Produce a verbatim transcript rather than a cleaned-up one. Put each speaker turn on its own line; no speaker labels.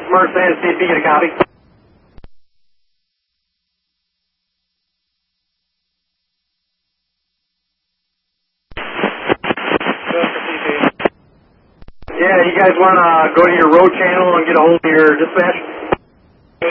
Smart Sand, C P, get a copy. Yeah, you guys want to go to your road channel and get a hold of your dispatch?